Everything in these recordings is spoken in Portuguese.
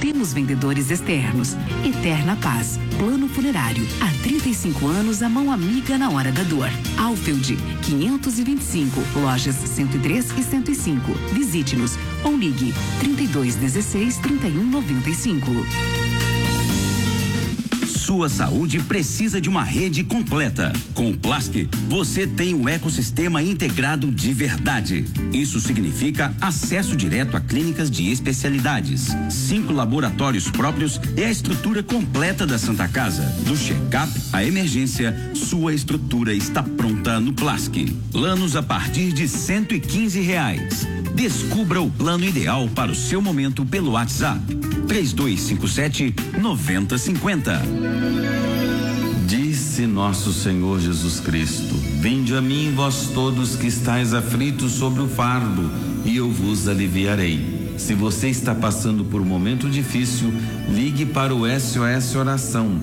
Temos vendedores externos. Eterna Paz, plano funerário. Há 35 anos, a mão amiga na hora da dor. Alfield, 525, lojas 103 e 105. Visite-nos ou ligue 3216-3195. Sua saúde precisa de uma rede completa. Com o Plask, você tem o ecossistema integrado de verdade. Isso significa acesso direto a clínicas de especialidades, 5 laboratórios próprios e a estrutura completa da Santa Casa. Do check-up à emergência, sua estrutura está pronta no Plask. Planos a partir de R$115. Descubra o plano ideal para o seu momento pelo WhatsApp 3257-9050. Disse nosso Senhor Jesus Cristo: vinde a mim, vós todos que estáis aflitos sobre o fardo, e eu vos aliviarei. Se você está passando por um momento difícil, ligue para o SOS Oração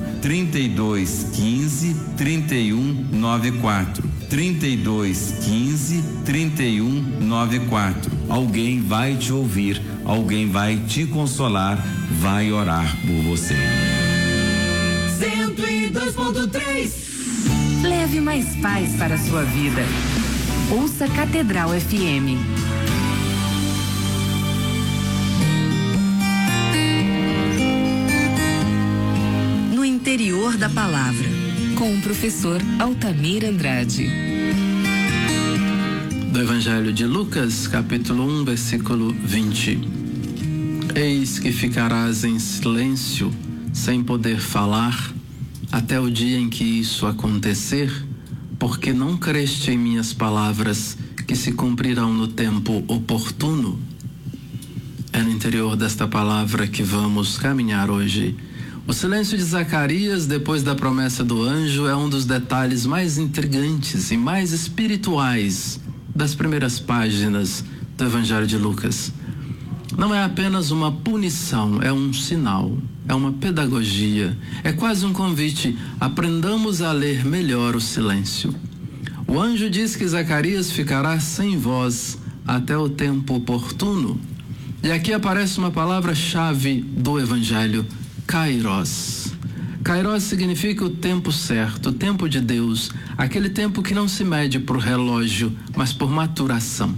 3215-3194. 3215-3194. Alguém vai te ouvir, alguém vai te consolar, vai orar por você. 102.3. Leve mais paz para a sua vida. Ouça Catedral FM. No interior da palavra, com o professor Altamir Andrade. Do Evangelho de Lucas, capítulo 1, versículo 20. Eis que ficarás em silêncio, sem poder falar, até o dia em que isso acontecer, porque não creste em minhas palavras, que se cumprirão no tempo oportuno. É no interior desta palavra que vamos caminhar hoje. O silêncio de Zacarias, depois da promessa do anjo, é um dos detalhes mais intrigantes e mais espirituais das primeiras páginas do Evangelho de Lucas. Não é apenas uma punição, é um sinal, é uma pedagogia, é quase um convite. Aprendamos a ler melhor o silêncio. O anjo diz que Zacarias ficará sem voz até o tempo oportuno. E aqui aparece uma palavra-chave do Evangelho: Kairos. Kairos significa o tempo certo, o tempo de Deus, aquele tempo que não se mede por relógio, mas por maturação.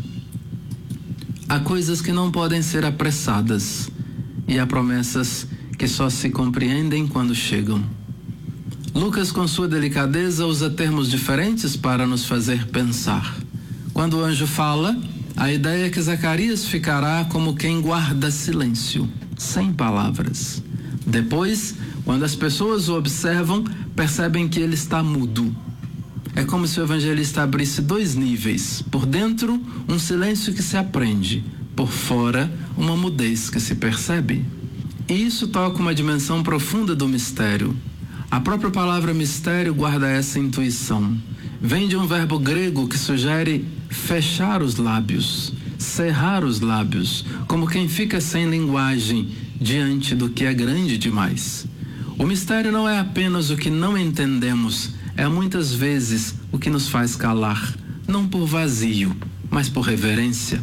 Há coisas que não podem ser apressadas e há promessas que só se compreendem quando chegam. Lucas, com sua delicadeza, usa termos diferentes para nos fazer pensar. Quando o anjo fala, a ideia é que Zacarias ficará como quem guarda silêncio, sem palavras. Depois, quando as pessoas o observam, percebem que ele está mudo. É como se o evangelista abrisse 2 níveis. Por dentro, um silêncio que se aprende. Por fora, uma mudez que se percebe. E isso toca uma dimensão profunda do mistério. A própria palavra mistério guarda essa intuição. Vem de um verbo grego que sugere fechar os lábios, cerrar os lábios, como quem fica sem linguagem diante do que é grande demais. O mistério não é apenas o que não entendemos, é muitas vezes o que nos faz calar, não por vazio, mas por reverência.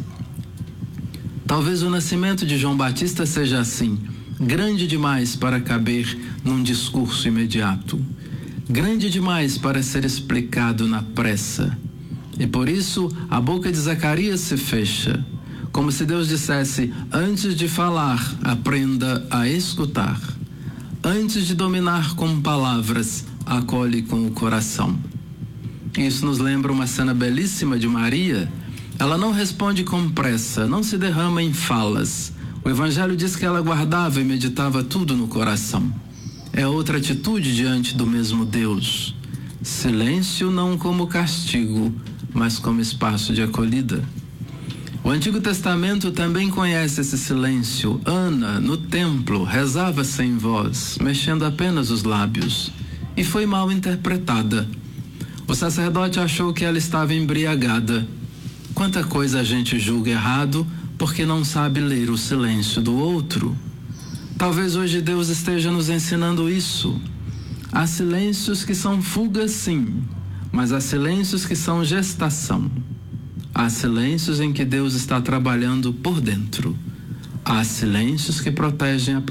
Talvez o nascimento de João Batista seja assim, grande demais para caber num discurso imediato, grande demais para ser explicado na pressa. E por isso a boca de Zacarias se fecha, como se Deus dissesse: antes de falar, aprenda a escutar. Antes de dominar com palavras, acolhe com o coração. Isso nos lembra uma cena belíssima de Maria. Ela não responde com pressa, não se derrama em falas. O Evangelho diz que ela guardava e meditava tudo no coração. É outra atitude diante do mesmo Deus. Silêncio não como castigo, mas como espaço de acolhida. O Antigo Testamento também conhece esse silêncio. Ana, no templo, rezava sem voz, mexendo apenas os lábios, e foi mal interpretada. O sacerdote achou que ela estava embriagada. Quanta coisa a gente julga errado porque não sabe ler o silêncio do outro. Talvez hoje Deus esteja nos ensinando isso. Há silêncios que são fuga, sim, mas há silêncios que são gestação. Há silêncios em que Deus está trabalhando por dentro. Há silêncios que protegem a